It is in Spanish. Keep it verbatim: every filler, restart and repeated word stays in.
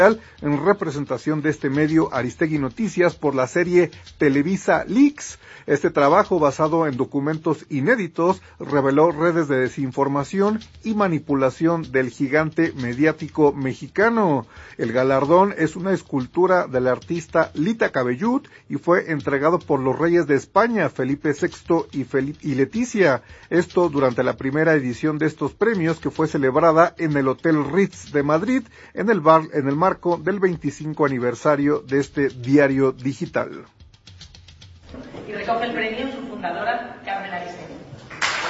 en representación de este medio Aristegui Noticias por la serie Televisa Leaks. Este trabajo, basado en documentos inéditos, reveló redes de desinformación y manipulación del gigante mediático mexicano. El galardón es una escultura del artista Lita Cabellut y fue entregado por los reyes de España, Felipe sexto y, Felipe y Leticia. Esto durante la primera edición de estos premios, que fue celebrada en el Hotel Ritz de Madrid, en el, bar, en el marco del veinticinco aniversario de este diario digital. Y recoge el premio su fundadora, Carmen Aristegui.